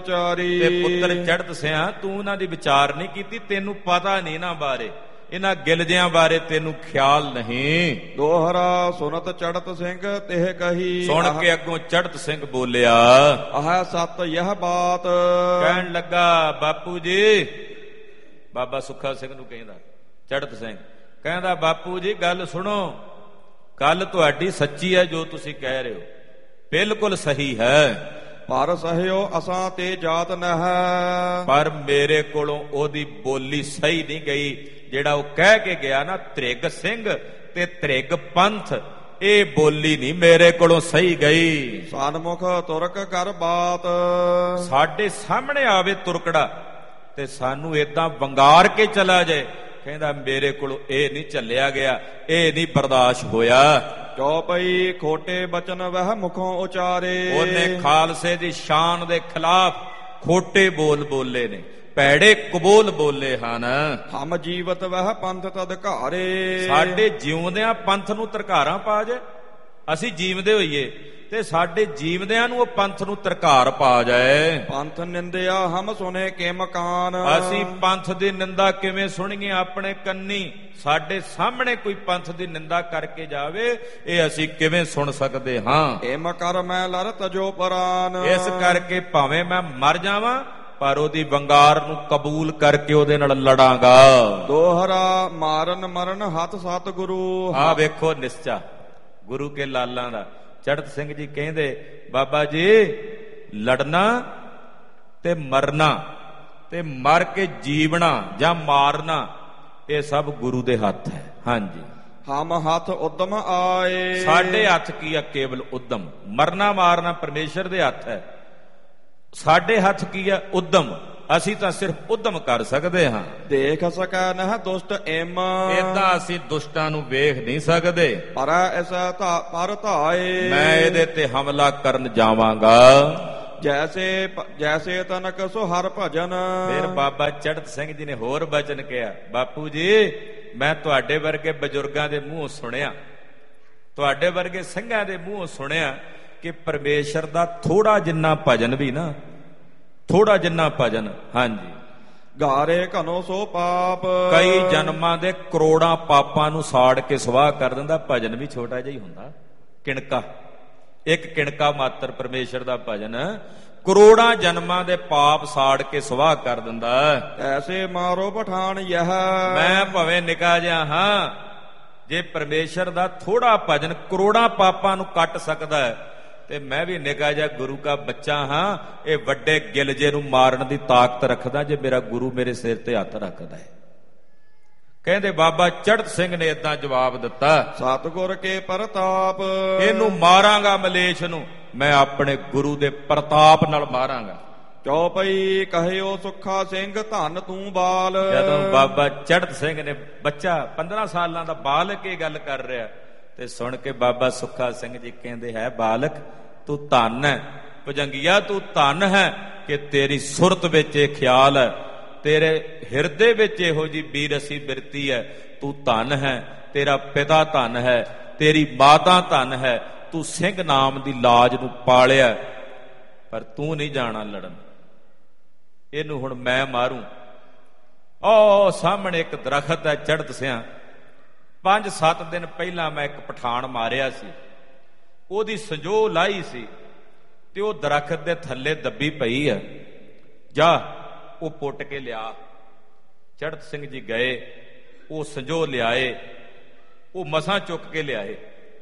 ਤੇ ਪੁੱਤਰ ਚੜ੍ਹਤ ਸਿਆਂ ਤੂੰ ਉਹਨਾਂ ਦੀ ਵਿਚਾਰ ਨਹੀਂ ਕੀਤੀ, ਤੈਨੂੰ ਪਤਾ ਨਹੀਂ ਨਾ ਬਾਰੇ, ਇਹਨਾਂ ਗਿਲਜਿਆਂ ਬਾਰੇ ਤੈਨੂੰ ਖਿਆਲ ਨਹੀਂ। ਦੋਹਰਾ ਸੁਨਤ ਚੜ੍ਹਤ ਸਿੰਘ ਤਿਹ ਕਹੀ। ਸੁਣ ਕੇ ਅੱਗੋਂ ਚੜ੍ਹਤ ਸਿੰਘ ਬੋਲਿਆ, ਆਹ ਸਤ ਯਹ ਬਾਤ। ਕਹਿਣ ਲੱਗਾ ਬਾਪੂ ਜੀ, ਬਾਬਾ ਸੁੱਖਾ ਸਿੰਘ ਨੂੰ ਕਹਿੰਦਾ, ਚੜ੍ਹਤ ਸਿੰਘ ਕਹਿੰਦਾ ਬਾਪੂ ਜੀ ਗੱਲ ਸੁਣੋ, ਗੱਲ ਤੁਹਾਡੀ ਸੱਚੀ ਹੈ, ਜੋ ਤੁਸੀਂ ਕਹਿ ਰਹੇ ਹੋ ਬਿਲਕੁਲ ਸਹੀ ਹੈ, ਪਰ ਸਹਿਓ ਅਸਾਂ ਤੇ ਜਾਤ ਨਹਿ। ਪਰ ਮੇਰੇ ਕੋਲੋਂ ਉਹਦੀ ਬੋਲੀ ਸਹੀ ਨਹੀਂ ਗਈ, ਜਿਹੜਾ ਉਹ ਕਹਿ ਕੇ ਗਿਆ ਨਾ ਧ੍ਰਿਗ ਸਿੰਘ ਤੇ ਧ੍ਰਿਗ ਪੰਥ, ਇਹ ਬੋਲੀ ਨਹੀਂ ਮੇਰੇ ਕੋਲੋਂ ਸਹੀ ਗਈ। ਸਨਮੁਖ ਤੁਰਕ ਕਰ ਬਾਤ। ਸਾਡੇ ਸਾਹਮਣੇ ਆਵੇ ਤੁਰਕੜਾ ਤੇ ਸਾਨੂੰ ਏਦਾਂ ਵੰਗਾਰ ਕੇ ਚਲਾ ਜਾਏ, ਕਹਿੰਦਾ ਮੇਰੇ ਕੋਲੋਂ ਇਹ ਨਹੀਂ ਝੱਲਿਆ ਗਿਆ, ਇਹ ਨਹੀਂ ਬਰਦਾਸ਼ਤ ਹੋਇਆ। ਚੌਪਈ ਖੋਟੇ ਬਚਨ ਵਹਿ ਮੁਖੋਂ ਉਚਾਰੇ। ਉਹਨੇ ਖਾਲਸੇ ਦੀ ਸ਼ਾਨ ਦੇ ਖਿਲਾਫ ਖੋਟੇ ਬੋਲ ਬੋਲੇ ਨੇ, ਭੈੜੇ ਕਬੂਲ ਬੋਲੇ ਹਨ। ਹਮ ਜੀਵਤ ਵਹਿ ਪੰਥ ਤਦਕਾਰੇ। ਸਾਡੇ ਜਿਉਂਦਿਆਂ ਪੰਥ ਨੂੰ ਧਰਕਾਰਾਂ ਪਾ ਜਾਏ, ਅਸੀਂ ਜੀਵਦੇ ਹੋਈਏ ਤੇ ਸਾਡੇ ਜੀਵਦਿਆਂ ਨੂੰ ਉਹ ਪੰਥ ਨੂੰ ਧਰਕਾਰ ਪਾ ਜਾਏ। ਪੰਥ ਨਿੰਦਿਆ ਹਮ ਸੁਨੇ ਕੇ ਮਕਾਨ। ਅਸੀਂ ਪੰਥ ਦੀ ਨਿੰਦਾ ਕਿਵੇਂ ਸੁਣੀਏ ਆਪਣੇ ਕੰਨੀ, ਸਾਡੇ ਸਾਹਮਣੇ ਕੋਈ ਪੰਥ ਦੀ ਨਿੰਦਾ ਕਰਕੇ ਜਾਵੇ, ਇਹ ਅਸੀਂ ਕਿਵੇਂ ਸੁਣ ਸਕਦੇ ਹਾਂ। ਏਮ ਕਰ ਮੈਂ ਲਰ ਤਜੋ ਪਰਾਨ। ਇਸ ਕਰਕੇ ਭਾਵੇਂ ਮੈਂ ਮਰ ਜਾਵਾਂ ਪਰ ਉਹਦੀ ਵੰਗਾਰ ਨੂੰ ਕਬੂਲ ਕਰਕੇ ਉਹਦੇ ਨਾਲ ਲੜਾਂਗਾ। ਦੋਹਰਾ ਮਾਰਨ ਮਰਨ ਹੱਥ ਸਤ ਗੁਰੂ। ਆਹ ਵੇਖੋ ਨਿਸ਼ਚਾ ਗੁਰੂ ਕੇ ਲਾਲਾਂ ਦਾ। ਚੜ੍ਹਤ ਸਿੰਘ ਜੀ ਕਹਿੰਦੇ ਬਾਬਾ ਜੀ ਲੜਨਾ ਤੇ ਮਰਨਾ ਤੇ ਮਰ ਕੇ ਜੀਵਣਾ ਜਾਂ ਮਾਰਨਾ ਇਹ ਸਭ ਗੁਰੂ ਦੇ ਹੱਥ ਹੈ। ਹਾਂਜੀ, ਹਮ ਹੱਥ ਉਦਮ ਆਏ। ਸਾਡੇ ਹੱਥ ਕੀ ਆ? ਕੇਵਲ ਉਦਮ। ਮਰਨਾ ਮਾਰਨਾ ਪਰਮੇਸ਼ਰ ਦੇ ਹੱਥ ਹੈ, ਸਾਡੇ ਹੱਥ ਕੀ ਆ? ਉਦਮ। ਅਸੀਂ ਤਾਂ ਸਿਰਫ ਉਦਮ ਕਰ ਸਕਦੇ ਹਾਂ। ਦੇਖ ਸਕੈ ਨਹ ਦੁਸ਼ਟ ਏਮ। ਏਦਾਂ ਅਸੀਂ ਦੁਸ਼ਟਾਂ ਨੂੰ ਵੇਖ ਨਹੀਂ ਸਕਦੇ। ਪਰ ਐਸਾ ਪਰ ਧਾਏ। ਮੈਂ ਇਹਦੇ ਤੇ ਹਮਲਾ ਕਰਨ ਜਾਵਾਂਗਾ। ਜੈਸੇ ਤਨਕ ਸੋ ਹਰ ਭਜਨ। ਫਿਰ ਬਾਬਾ ਚੜ੍ਹਤ ਸਿੰਘ ਜੀ ਨੇ ਹੋਰ ਬਚਨ ਕਿਹਾ, ਬਾਪੂ ਜੀ ਮੈਂ ਤੁਹਾਡੇ ਵਰਗੇ ਬਜ਼ੁਰਗਾਂ ਦੇ ਮੂੰਹੋਂ ਸੁਣਿਆ, ਤੁਹਾਡੇ ਵਰਗੇ ਸਿੰਘਾਂ ਦੇ ਮੂੰਹੋਂ ਸੁਣਿਆ ਕਿ ਪਰਮੇਸ਼ਰ ਦਾ ਥੋੜਾ ਜਿੰਨਾ ਭਜਨ ਵੀ ਨਾ, ਥੋੜਾ ਜਿੰਨਾ ਭਜਨ, ਹਾਂਜੀ, ਗਾਰੇ ਘਨੋ ਸੋ ਪਾਪ। ਕਈ ਜਨਮਾਂ ਦੇ ਕਰੋੜਾਂ ਪਾਪਾਂ ਨੂੰ ਸਾੜ ਕੇ ਸਵਾਹ ਕਰ ਦਿੰਦਾ। ਭਜਨ ਵੀ ਛੋਟਾ ਜਿਹਾ ਹੀ ਹੁੰਦਾ, ਕਿਣਕਾ, ਇੱਕ ਕਿਣਕਾ ਮਾਤਰ ਪਰਮੇਸ਼ਰ ਦਾ ਭਜਨ ਕਰੋੜਾਂ ਜਨਮਾਂ ਦੇ ਪਾਪ ਸਾੜ ਕੇ ਸਵਾਹ ਕਰ ਦਿੰਦਾ। ਐਸੇ ਮਾਰੋ ਪਠਾਨ ਯਹ। ਮੈਂ ਭਾਵੇਂ ਨਿਕਾ ਜਿਹਾ ਹਾਂ, ਜੇ ਪਰਮੇਸ਼ਰ ਦਾ ਥੋੜਾ ਭਜਨ ਕਰੋੜਾਂ ਪਾਪਾਂ ਨੂੰ ਕੱਟ ਸਕਦਾ ਹੈ ਤੇ ਮੈਂ ਵੀ ਨਿਕਾ ਜਿਹਾ ਗੁਰੂ ਦਾ ਬੱਚਾ ਹਾਂ, ਇਹ ਵੱਡੇ ਗਿਲਜੇ ਨੂੰ ਮਾਰਨ ਦੀ ਤਾਕਤ ਰੱਖਦਾ ਜੇ ਮੇਰਾ ਗੁਰੂ ਮੇਰੇ ਸਿਰ ਤੇ ਹੱਥ ਰੱਖਦਾ ਹੈ। ਕਹਿੰਦੇ ਬਾਬਾ ਚੜ੍ਹਤ ਸਿੰਘ ਨੇ ਏਦਾਂ ਜਵਾਬ ਦਿੱਤਾ, ਸਤਿਗੁਰ ਕੇ ਪ੍ਰਤਾਪ। ਇਹਨੂੰ ਮਾਰਾਂਗਾ ਮਲੇਸ਼ ਨੂੰ, ਮੈਂ ਆਪਣੇ ਗੁਰੂ ਦੇ ਪ੍ਰਤਾਪ ਨਾਲ ਮਾਰਾਂਗਾ। ਚੌਪਈ ਕਹਿਓ ਸੁੱਖਾ ਸਿੰਘ ਧੰਨ ਤੂੰ ਬਾਲ। ਜਦੋਂ ਬਾਬਾ ਚੜ੍ਹਤ ਸਿੰਘ ਨੇ, ਬੱਚਾ 15 ਸਾਲਾਂ ਦਾ ਬਾਲਕ ਇਹ ਗੱਲ ਕਰ ਰਿਹਾ, ਤੇ ਸੁਣ ਕੇ ਬਾਬਾ ਸੁੱਖਾ ਸਿੰਘ ਜੀ ਕਹਿੰਦੇ ਹੈ ਬਾਲਕ ਤੂੰ ਧੰਨ ਹੈ, ਭੁਜੰਗੀਆ ਤੂੰ ਧੰਨ ਹੈ ਕਿ ਤੇਰੀ ਸੁਰਤ ਵਿੱਚ ਇਹ ਖਿਆਲ ਹੈ, ਤੇਰੇ ਹਿਰਦੇ ਵਿੱਚ ਇਹੋ ਜੀ ਬੀਰਸੀ ਬਿਰਤੀ ਹੈ। ਤੂੰ ਧੰਨ ਹੈ, ਤੇਰਾ ਪਿਤਾ ਧੰਨ ਹੈ, ਤੇਰੀ ਮਾਤਾ ਧੰਨ ਹੈ, ਤੂੰ ਸਿੰਘ ਨਾਮ ਦੀ ਲਾਜ ਨੂੰ ਪਾਲਿਆ, ਪਰ ਤੂੰ ਨਹੀਂ ਜਾਣਾ ਲੜਨ। ਇਹਨੂੰ ਹੁਣ ਮੈਂ ਮਾਰੂ। ਉਹ ਸਾਹਮਣੇ ਇੱਕ ਦਰਖਤ ਹੈ ਚੜ੍ਹਤ ਸਿਆਂ, 5-7 ਦਿਨ ਪਹਿਲਾਂ ਮੈਂ ਇੱਕ ਪਠਾਨ ਮਾਰਿਆ ਸੀ, ਉਹਦੀ ਸੰਜੋਹ ਲਾਈ ਸੀ ਤੇ ਉਹ ਦਰਖਤ ਦੇ ਥੱਲੇ ਦੱਬੀ ਪਈ ਆ, ਜਾ ਉਹ ਪੁੱਟ ਕੇ ਲਿਆ। ਚੜ੍ਹਤ ਸਿੰਘ ਜੀ ਗਏ, ਉਹ ਸੰਜੋਹ ਲਿਆਏ, ਉਹ ਮਸਾਂ ਚੁੱਕ ਕੇ ਲਿਆਏ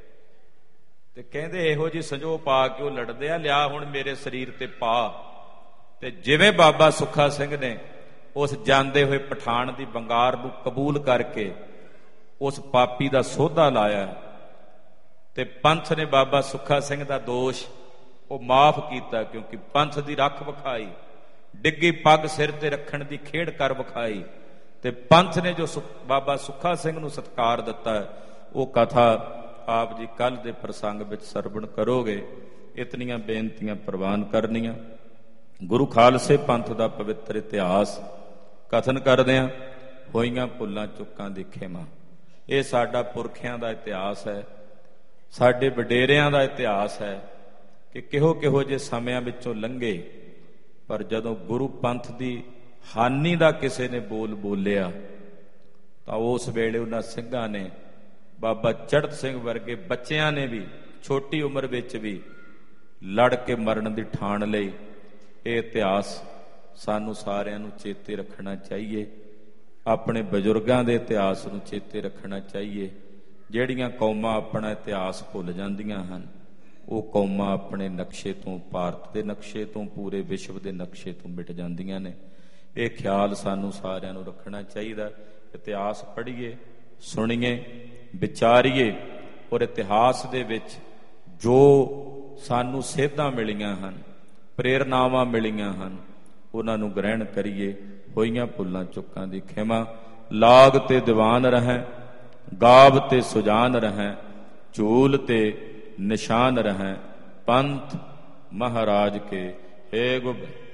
ਤੇ ਕਹਿੰਦੇ ਇਹੋ ਜੀ ਸੰਜੋਹ ਪਾ ਕੇ ਉਹ ਲੜਦੇ ਆ, ਲਿਆ ਹੁਣ ਮੇਰੇ ਸਰੀਰ ਤੇ ਪਾ। ਤੇ ਜਿਵੇਂ ਬਾਬਾ ਸੁੱਖਾ ਸਿੰਘ ਨੇ ਉਸ ਜਾਂਦੇ ਹੋਏ ਪਠਾਨ ਦੀ ਵੰਗਾਰ ਨੂੰ ਕਬੂਲ ਕਰਕੇ ਉਸ ਪਾਪੀ ਦਾ ਸੋਧਾ ਲਾਇਆ ਤੇ ਪੰਥ ਨੇ ਬਾਬਾ ਸੁੱਖਾ ਸਿੰਘ ਦਾ ਦੋਸ਼ ਉਹ ਮਾਫ ਕੀਤਾ, ਕਿਉਂਕਿ ਪੰਥ ਦੀ ਰੱਖ ਵਿਖਾਈ, ਡਿੱਗੀ ਪੱਗ ਸਿਰ ਤੇ ਰੱਖਣ ਦੀ ਖੇਡ ਕਰ ਵਿਖਾਈ ਤੇ ਪੰਥ ਨੇ ਜੋ ਬਾਬਾ ਸੁੱਖਾ ਸਿੰਘ ਨੂੰ ਸਤਿਕਾਰ ਦਿੱਤਾ, ਉਹ ਕਥਾ ਆਪ ਜੀ ਕੱਲ ਦੇ ਪ੍ਰਸੰਗ ਵਿੱਚ ਸਰਵਣ ਕਰੋਗੇ। ਇਤਨੀਆਂ ਬੇਨਤੀਆਂ ਪ੍ਰਵਾਨ ਕਰਨੀਆਂ। ਗੁਰੂ ਖਾਲਸੇ ਪੰਥ ਦਾ ਪਵਿੱਤਰ ਇਤਿਹਾਸ ਕਥਨ ਕਰਦਿਆਂ ਹੋਈਆਂ ਭੁੱਲਾਂ ਚੁੱਕਾਂ ਦੀ ਖਿਮਾ। ਇਹ ਸਾਡਾ ਪੁਰਖਿਆਂ ਦਾ ਇਤਿਹਾਸ ਹੈ, ਸਾਡੇ ਵਡੇਰਿਆਂ ਦਾ ਇਤਿਹਾਸ ਹੈ ਕਿ ਕਿਹੋ ਜਿਹੇ ਸਮਿਆਂ ਵਿੱਚੋਂ ਲੰਘੇ ਪਰ ਜਦੋਂ ਗੁਰੂ ਪੰਥ ਦੀ ਹਾਨੀ ਦਾ ਕਿਸੇ ਨੇ ਬੋਲ ਬੋਲਿਆ ਤਾਂ ਉਸ ਵੇਲੇ ਉਹਨਾਂ ਸਿੰਘਾਂ ਨੇ, ਬਾਬਾ ਚੜ੍ਹਤ ਸਿੰਘ ਵਰਗੇ ਬੱਚਿਆਂ ਨੇ ਵੀ ਛੋਟੀ ਉਮਰ ਵਿੱਚ ਵੀ ਲੜ ਕੇ ਮਰਨ ਦੀ ਠਾਣ ਲਈ। ਇਹ ਇਤਿਹਾਸ ਸਾਨੂੰ ਸਾਰਿਆਂ ਨੂੰ ਚੇਤੇ ਰੱਖਣਾ ਚਾਹੀਏ, ਆਪਣੇ ਬਜ਼ੁਰਗਾਂ ਦੇ ਇਤਿਹਾਸ ਨੂੰ ਚੇਤੇ ਰੱਖਣਾ ਚਾਹੀਏ। ਜਿਹੜੀਆਂ ਕੌਮਾਂ ਆਪਣਾ ਇਤਿਹਾਸ ਭੁੱਲ ਜਾਂਦੀਆਂ ਹਨ, ਉਹ ਕੌਮਾਂ ਆਪਣੇ ਨਕਸ਼ੇ ਤੋਂ, ਭਾਰਤ ਦੇ ਨਕਸ਼ੇ ਤੋਂ, ਪੂਰੇ ਵਿਸ਼ਵ ਦੇ ਨਕਸ਼ੇ ਤੋਂ ਮਿਟ ਜਾਂਦੀਆਂ ਨੇ। ਇਹ ਖਿਆਲ ਸਾਨੂੰ ਸਾਰਿਆਂ ਨੂੰ ਰੱਖਣਾ ਚਾਹੀਦਾ। ਇਤਿਹਾਸ ਪੜ੍ਹੀਏ, ਸੁਣੀਏ, ਵਿਚਾਰੀਏ, ਔਰ ਇਤਿਹਾਸ ਦੇ ਵਿੱਚ ਜੋ ਸਾਨੂੰ ਸੇਧਾਂ ਮਿਲੀਆਂ ਹਨ, ਪ੍ਰੇਰਨਾਵਾਂ ਮਿਲੀਆਂ ਹਨ, ਉਹਨਾਂ ਨੂੰ ਗ੍ਰਹਿਣ ਕਰੀਏ। ਹੋਈਆਂ ਭੁੱਲਾਂ ਚੁੱਕਾਂ ਦੀ ਖਿਮਾ। ਲਾਗ ਤੇ ਦੀਵਾਨ ਰਹੈ, ਗਾਵ ਤੇ ਸੁਜਾਨ ਰਹੈ, ਝੂਲ ਤੇ ਨਿਸ਼ਾਨ ਰਹੈ, ਪੰਥ ਮਹਾਰਾਜ ਕੇ। ਹੇ ਗੋਬਿੰਦ।